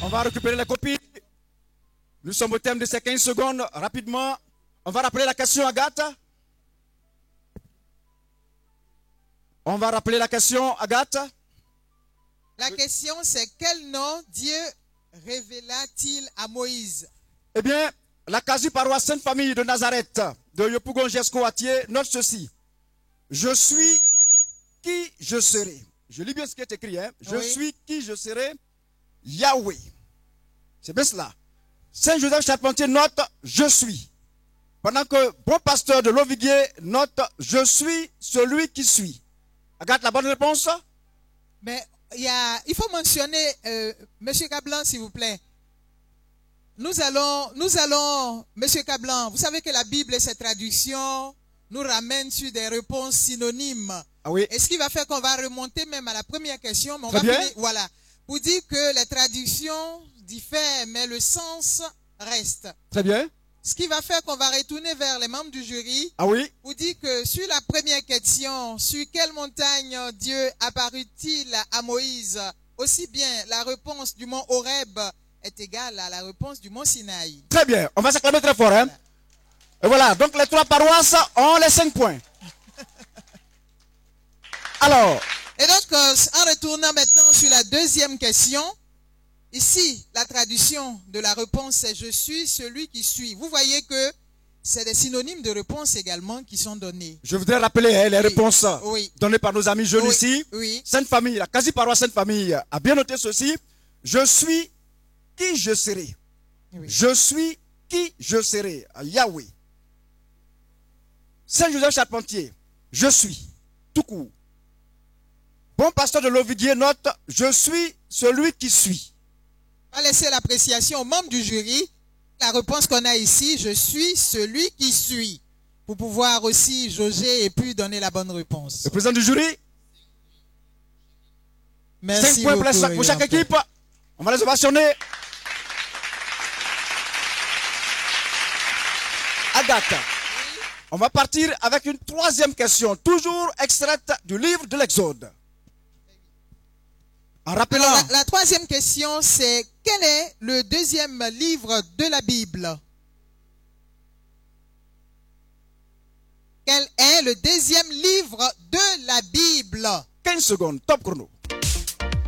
On va récupérer les copies. Nous sommes au thème de ces 15 secondes. Rapidement, on va rappeler la question, Agathe. On va rappeler la question, Agathe. La question, c'est quel nom Dieu révéla-t-il à Moïse? Eh bien, la quasi-paroisse Sainte-Famille de Nazareth, de Yopougon-Jesco-Atier, note ceci. Je suis qui je serai. Je lis bien ce qui est écrit. Hein? Je suis qui je serai. Yahweh. C'est bien cela. Saint Joseph Charpentier note je suis. Pendant que bon pasteur de Loviguier note je suis celui qui suit. Agathe, la bonne réponse? Mais il faut mentionner, Monsieur Cablan, s'il vous plaît. Nous allons, Monsieur Cablan, vous savez que la Bible et ses traductions nous ramènent sur des réponses synonymes. Ah oui. Et ce qui va faire qu'on va remonter même à la première question. Mais on Très va bien. finir, voilà. Pour dire que les traductions diffèrent, mais le sens reste. Très bien. Ce qui va faire qu'on va retourner vers les membres du jury. Ah oui. Pour dire que sur la première question, sur quelle montagne Dieu apparut-il à Moïse? Aussi bien la réponse du mont Horeb est égale à la réponse du mont Sinaï. Très bien. On va s'acclamer très fort. Hein? Et voilà. Donc les trois paroisses ont les 5 points. Alors. Et donc, en retournant maintenant sur la deuxième question, ici, la traduction de la réponse c'est « Je suis celui qui suis ». Vous voyez que c'est des synonymes de réponse également qui sont donnés. Je voudrais rappeler les réponses données par nos amis jeunes ici. Oui. Sainte-Famille, la quasi-paroisse Sainte-Famille a bien noté ceci. Je suis qui je serai. Oui. Je suis qui je serai. Yahweh. Saint Joseph Charpentier. Je suis. Tout court. Bon pasteur de Loviguier note, je suis celui qui suit. On va laisser l'appréciation aux membres du jury. La réponse qu'on a ici, je suis celui qui suit. Pour pouvoir aussi jauger et puis donner la bonne réponse. Le président du jury. Merci 5 points beaucoup, pour chaque équipe. On va les ovationner. Agathe. On va partir avec une troisième question, toujours extraite du livre de l'Exode. En rappelant. Alors, la troisième question, c'est quel est le deuxième livre de la Bible? Quel est le deuxième livre de la Bible? 15 secondes, top chrono.